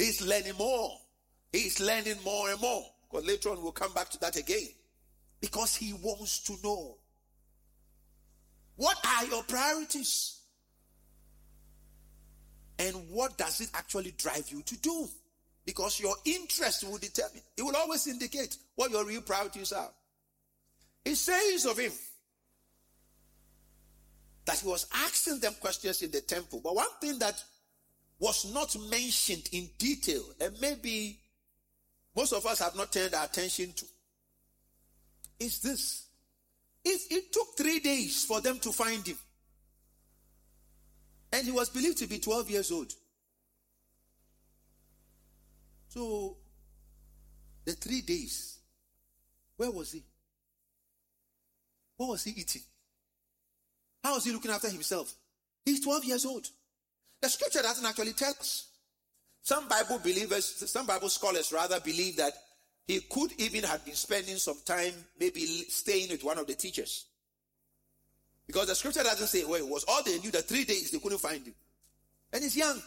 He's learning more. He's learning more and more. Because later on we'll come back to that again. Because he wants to know. What are your priorities? And what does it actually drive you to do? Because your interest will determine. It will always indicate what your real priorities are. It says of him that he was asking them questions in the temple. But one thing that was not mentioned in detail, and maybe most of us have not turned our attention to, is this. If it took 3 days for them to find him, and he was believed to be 12 years old. So, the 3 days, where was he? What was he eating? How was he looking after himself? He's 12 years old. The scripture doesn't actually tell us. Some Bible scholars rather believe that he could even have been spending some time maybe staying with one of the teachers. Because the scripture doesn't say where he was. All they knew that 3 days they couldn't find him. And he's young.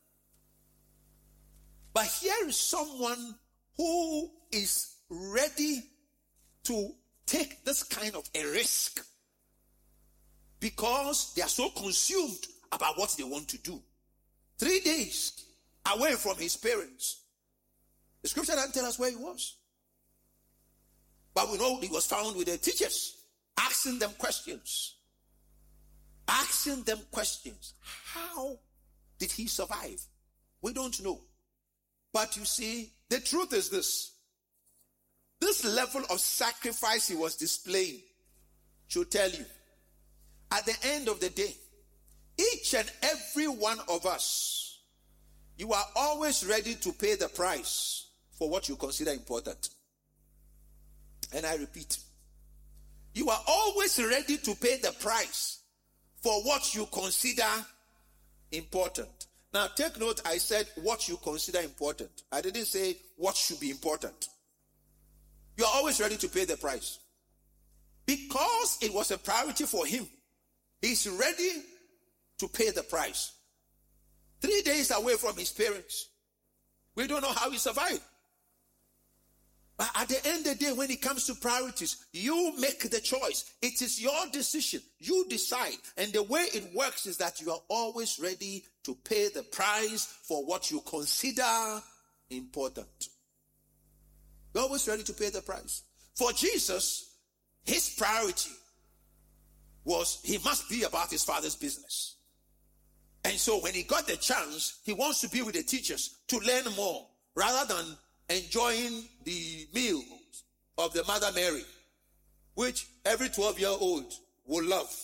But here is someone who is ready to take this kind of a risk. Because they are so consumed about what they want to do. 3 days away from his parents. The scripture doesn't tell us where he was. But we know he was found with the teachers, asking them questions. Asking them questions. How did he survive? We don't know. But you see, the truth is this. This level of sacrifice he was displaying should tell you, at the end of the day, each and every one of us, you are always ready to pay the price for what you consider important. And I repeat, you are always ready to pay the price for what you consider important. Now take note, I said what you consider important. I didn't say what should be important. You are always ready to pay the price. Because it was a priority for him, he's ready to pay the price. 3 days away from his parents. We don't know how he survived. But at the end of the day, when it comes to priorities, you make the choice. It is your decision. You decide. And the way it works is that you are always ready to pay the price for what you consider important. You're always ready to pay the price. For Jesus, his priority was he must be about his Father's business. And so when he got the chance, he wants to be with the teachers to learn more rather than enjoying the meals of the Mother Mary, which every 12-year-old will love.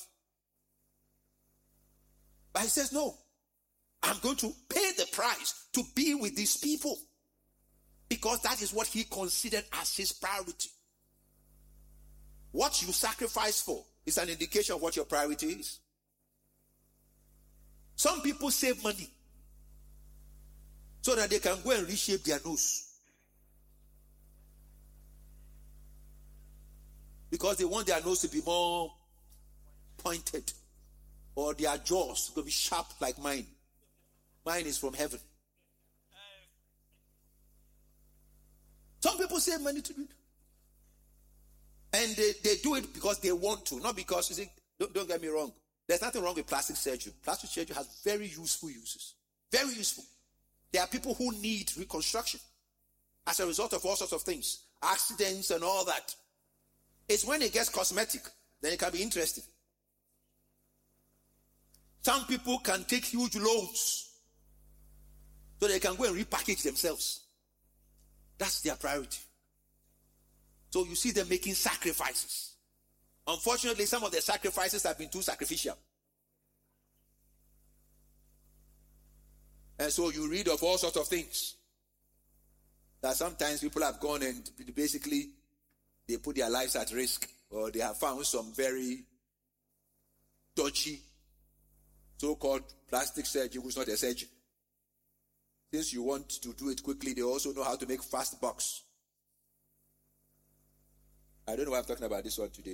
But he says, no, I'm going to pay the price to be with these people because that is what he considered as his priority. What you sacrifice for is an indication of what your priority is. Some people save money so that they can go and reshape their nose. Because they want their nose to be more pointed. Or their jaws to be sharp like mine. Mine is from heaven. Some people save money to do it. And they do it because they want to. Not because, you see, don't get me wrong. There's nothing wrong with plastic surgery. Plastic surgery has very useful uses. Very useful. There are people who need reconstruction as a result of all sorts of things. Accidents and all that. It's when it gets cosmetic, then it can be interesting. Some people can take huge loans so they can go and repackage themselves. That's their priority. So you see them making sacrifices. Unfortunately, some of the sacrifices have been too sacrificial. And so you read of all sorts of things. That sometimes people have gone and basically they put their lives at risk, or they have found some very dodgy so-called plastic surgery, which is not a surgery. Since you want to do it quickly, they also know how to make fast bucks. I don't know why I'm talking about this one today.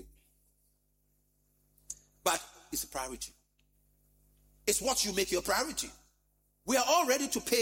But it's a priority. It's what you make your priority. We are all ready to pay